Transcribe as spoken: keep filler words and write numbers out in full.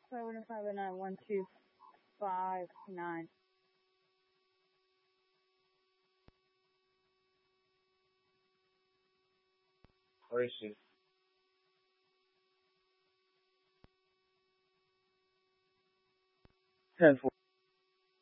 seven five nine one two five nine. Where is she? Ten four.